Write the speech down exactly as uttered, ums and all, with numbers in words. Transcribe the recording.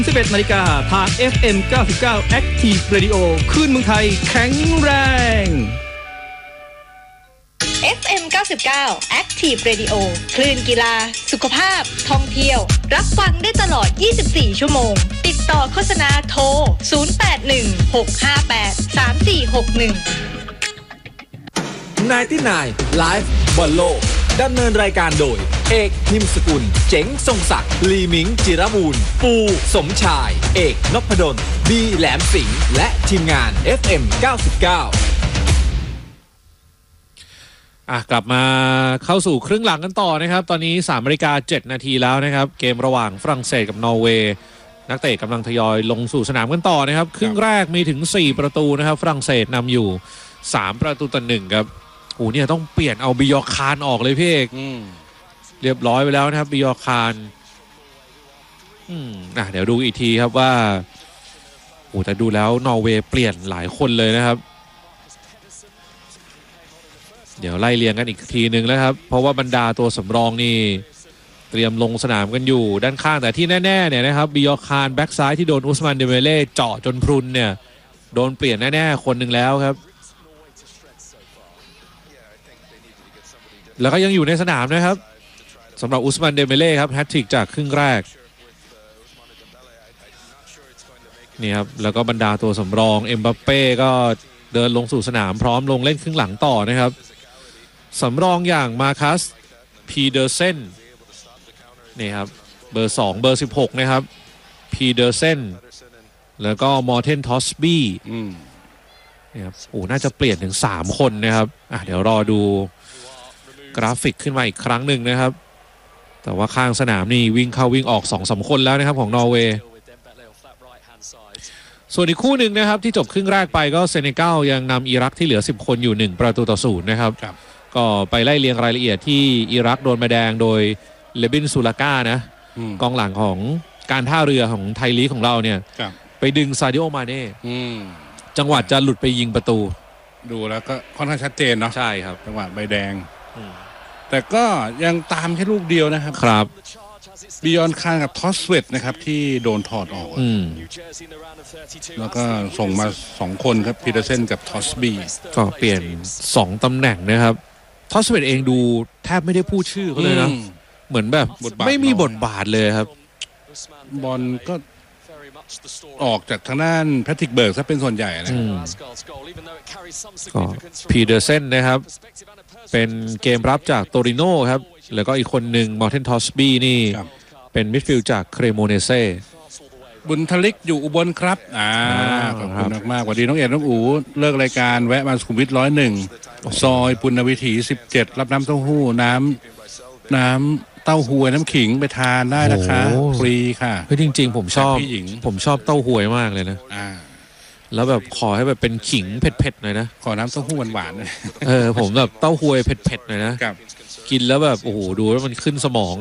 สิบเอ็ดนาฬิกาทาง เอฟ เอ็ม เก้าสิบเก้า Active Radio คลื่นเมืองไทยแข็งแรงเอฟ เอ็ม เก้าสิบเก้า Active Radio คลื่นกีฬาสุขภาพท่องเที่ยวรับฟังได้ตลอดยี่สิบสี่ชั่วโมงติดต่อโฆษณาโทรศูนย์ แปด หนึ่ง หก ห้า แปด สาม สี่ หก หนึ่งไนน์ตี้ไนน์ Live บอลโลกดำเนินรายการโดยเอกนิมสกุลเจ๋งทรงศักดิ์ลีมิงจิรบูรณ์ปูสมชายเอกนพดลบีแหลมสิงห์และทีมงาน เอฟ เอ็ม เก้าสิบเก้าอ่ะกลับมาเข้าสู่ครึ่งหลังกันต่อนะครับตอนนี้สามนาฬิกาเจ็ดนาทีแล้วนะครับเกมระหว่างฝรั่งเศสกับนอร์เวย์นักเตะกำลังทยอยลงสู่สนามกันต่อนะครับครึ่งแรกมีถึงสี่ประตูนะครับฝรั่งเศสนำอยู่สามประตูต่อหนึ่งครับโอ้เนี่ยต้องเปลี่ยนเอาบิยอคานออกเลยพี่เอกเรียบร้อยไปแล้วนะครับบิยอคานอืมอ่ะเดี๋ยวดูอีกทีครับว่าโอ้แต่ดูแล้วนอร์เวย์เปลี่ยนหลายคนเลยนะครับเดี๋ยวไล่เรียงกันอีกทีนึงแล้วครับเพราะว่าบรรดาตัวสำรองนี่เตรียมลงสนามกันอยู่ด้านข้างแต่ที่แน่ๆเนี่ยนะครับบิยอคานแบ็กซ้ายที่โดนอุสมานเดเมเล่เจาะจนพรุนเนี่ยโดนเปลี่ยนแน่ๆคนหนึ่งแล้วครับแล้วก็ยังอยู่ในสนามนะครับสำหรับอุสมานเดเมเล่ครับแฮตทริกจากครึ่งแรกนี่ครับแล้วก็บรรดาตัวสำรองเอ็มบัปเป้ก็เดินลงสู่สนามพร้อมลงเล่นครึ่งหลังต่อนะครับสำรองอย่างมาคัสพีเดอร์เซนนี่ครับเบอร์สองเบอร์สิบหกนะครับพีเดอร์เซนแล้วก็มอร์เทนทอสบี้นี่ครับโอ้น่าจะเปลี่ยนถึงสามคนนะครับอ่ะเดี๋ยวรอดูกราฟิกขึ้นมาอีกครั้งหนึ่งนะครับแต่ว่าข้างสนามนี่วิ่งเข้าวิ่งออก สองสาม คนแล้วนะครับของนอร์เวย์ส่วนอีกคู่หนึ่งนะครับที่จบครึ่งแรกไปก็เซเนกัลยังนำอิรักที่เหลือสิบคนอยู่หนึ่งประตูต่อศูนย์นะครับก็ไปไล่เรียงรายละเอียดที่อิรักโดนใบแดงโดยเลบินซูลาก้านะกองหลังของการท่าเรือของไทยลีกของเราเนี่ยไปดึงซาดิโอมาเน่จังหวะจะหลุดไปยิงประตูดูแล้วก็ค่อนข้างชัดเจนเนาะใช่ครับจังหวะใบแดงแต่ก็ยังตามแค่ลูกเดียวนะครับครับบิยอนคานกับทอสเวตนะครับที่โดนถอดออกแล้วก็ส่งมาสองคนครับพีเดอร์เซนกับทอสบีก็เปลี่ยนสองตำแหน่งนะครับทอสเวตเองดูแทบไม่ได้พูดชื่อเขาเลยนะเหมือนแบบไม่มีบทบาทเลยครับบอลก็ออกจากทางด้านแพทริกเบิร์กซะเป็นส่วนใหญ่นะก็พีเดอร์เซนนะครับเป็นเกมรับจากโตริโน่ครับแล้วก็อีกคนหนึ่งมอร์เทนทอสบี้นี่เป็นมิดฟิลด์จากเครโมเนเซ่บุญทลิกอยู่อุบลครับอ่าขอบคุณมากๆสวัสดีน้องเอ็ดน้องอูเลิกรายการแวะมาสุขุมวิทร้อยหนึ่งซอยปุณณวิถีสิบเจ็ดรับน้ำเต้าหู้น้ำน้ำเต้าหู้น้ำขิงไปทานได้นะคะฟรีค่ะเฮ้ยจริงๆผมชอบผมชอบเต้าหู้มากเลยนะอ่าแล้วแบบขอให้แบบเป็นขิงเผ็ดๆหน่อยนะขอน้ำเต้าหู้หวานๆเลยเออผมแบบเต้าหู้เผ็ดๆหน่อยนะกินแล้วแบบโอ้โหดูแล้วมันขึ้นสมอง